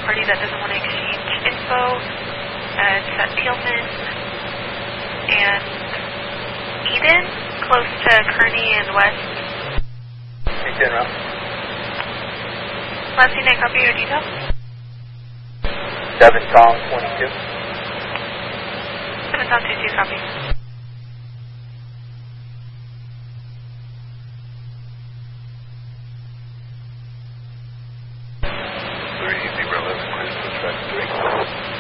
party that doesn't want to exchange info. It's at Peelman and Eden, close to Kearney and West. Hey, General. Last seen, I copy your details? 7 Tom 22. 7 Tom 22, copy.